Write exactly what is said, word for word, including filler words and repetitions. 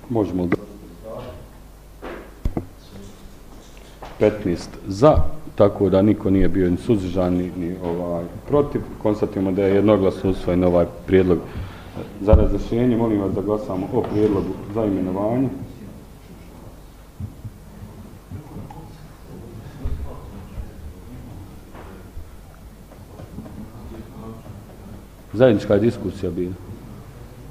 Možemo petnaest za, tako da niko nije bio ni suzdržan ni, ni ovaj, protiv. Konstatujemo da je jednoglasno usvojen ovaj prijedlog za razrješenje. Molim vas da glasamo o prijedlogu za imenovanje. Zajednička je diskusija bila.